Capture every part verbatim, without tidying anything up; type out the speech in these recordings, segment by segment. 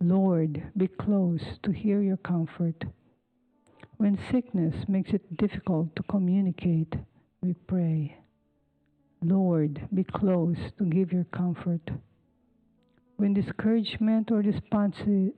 Lord, be close to hear your comfort. When sickness makes it difficult to communicate, we pray. Lord, be close to give your comfort. When discouragement or despondency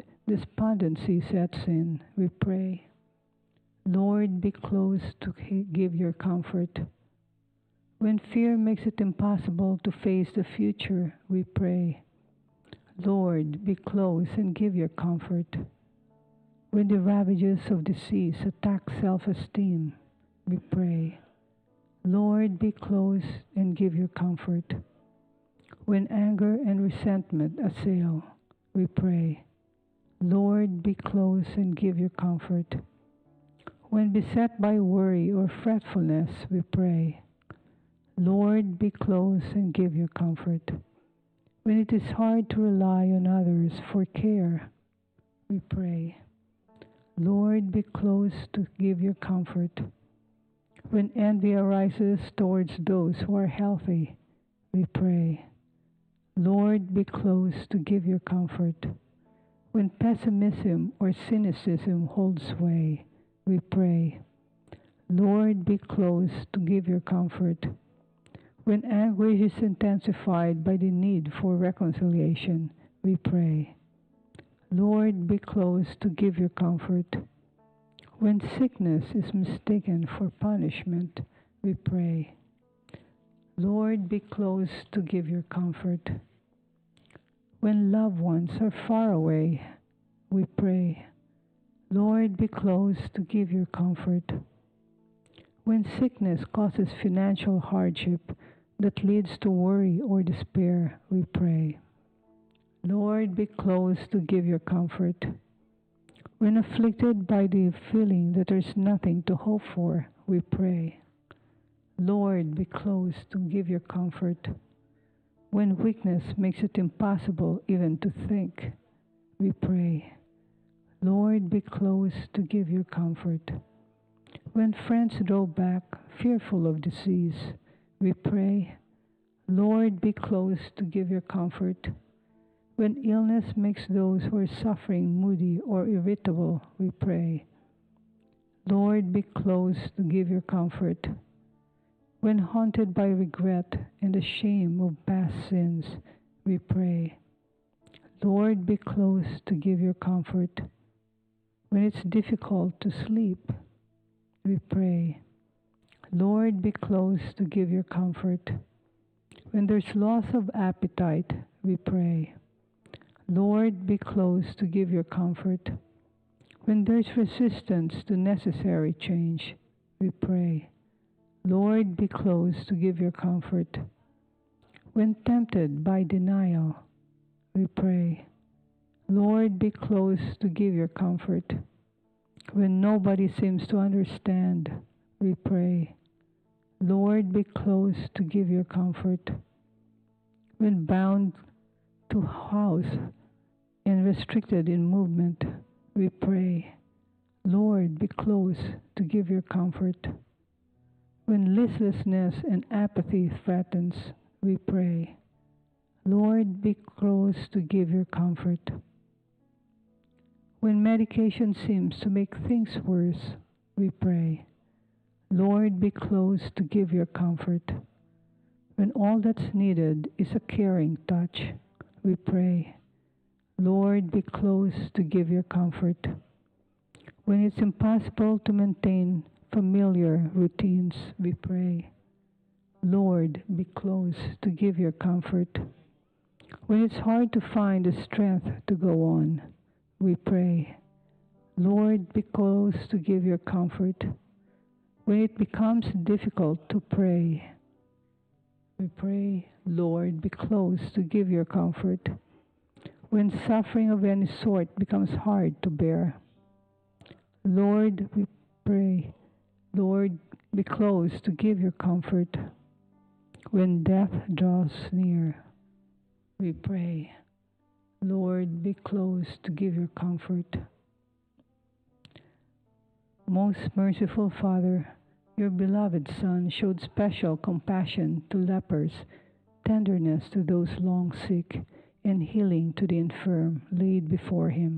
sets in, we pray. Lord, be close to give your comfort. When fear makes it impossible to face the future, we pray. Lord, be close and give your comfort. When the ravages of disease attack self-esteem, we pray. Lord, be close and give your comfort. When anger and resentment assail, we pray. Lord, be close and give your comfort. When beset by worry or fretfulness, we pray. Lord, be close and give your comfort. When it is hard to rely on others for care, we pray. Lord, be close to give your comfort. When envy arises towards those who are healthy, we pray. Lord, be close to give your comfort. When pessimism or cynicism holds sway, we pray. Lord, be close to give your comfort. When anguish is intensified by the need for reconciliation, we pray. Lord, be close to give your comfort. When sickness is mistaken for punishment, we pray. Lord, be close to give your comfort. When loved ones are far away, we pray. Lord, be close to give your comfort. When sickness causes financial hardship that leads to worry or despair, we pray. Lord, be close to give your comfort. When afflicted by the feeling that there is nothing to hope for, we pray. Lord, be close to give your comfort. When weakness makes it impossible even to think, we pray. Lord, be close to give your comfort. When friends draw back, fearful of disease, we pray. Lord, be close to give your comfort. When illness makes those who are suffering moody or irritable, we pray. Lord, be close to give your comfort. When haunted by regret and the shame of past sins, we pray. Lord, be close to give your comfort. When it's difficult to sleep, we pray. Lord, be close to give your comfort. When there's loss of appetite, we pray. Lord, be close to give your comfort. When there's resistance to necessary change, we pray. Lord, be close to give your comfort. When tempted by denial, we pray. Lord, be close to give your comfort. When nobody seems to understand, we pray. Lord, be close to give your comfort. When bound to house and restricted in movement, we pray. Lord, be close to give your comfort. When listlessness and apathy threatens, we pray. Lord, be close to give your comfort. When medication seems to make things worse, we pray. Lord, be close to give your comfort. When all that's needed is a caring touch, we pray. Lord, be close to give your comfort. When it's impossible to maintain familiar routines, we pray. Lord, be close to give your comfort. When it's hard to find the strength to go on, we pray. Lord, be close to give your comfort. When it becomes difficult to pray, we pray, Lord, be close to give your comfort. When suffering of any sort becomes hard to bear, Lord, we pray, Lord, be close to give your comfort. When death draws near, we pray, Lord, be close to give your comfort. Most merciful Father, your beloved Son showed special compassion to lepers, tenderness to those long sick, and healing to the infirm laid before him.